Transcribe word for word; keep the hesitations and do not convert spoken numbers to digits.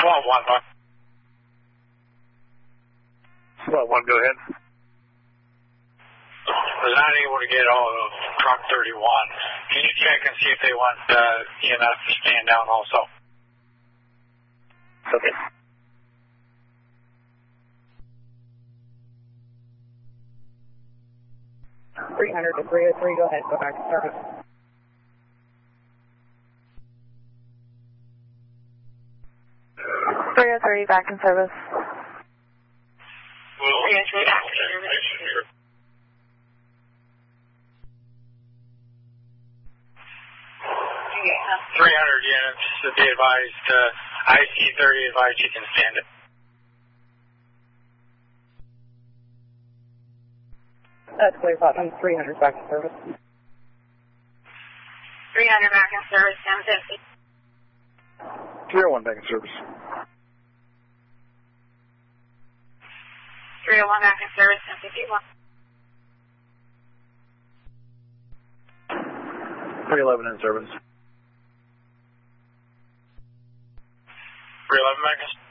Swap one, Buck. Swap one, go ahead. Was not able to get all of truck thirty-one. Can you check and see if they want uh, E M S to stand down also? Okay. three hundred to three oh three, go ahead, go back to service. three oh three, back in service. Well, three oh three, back in service. three hundred units, be advised, uh, I C thirty advised you can stand it. That's clear, Putnam, three hundred back in service. three hundred back in service, ten fifty. three oh one back in service. three oh one back in service, ten fifty-one. three eleven in service. three eleven back in service.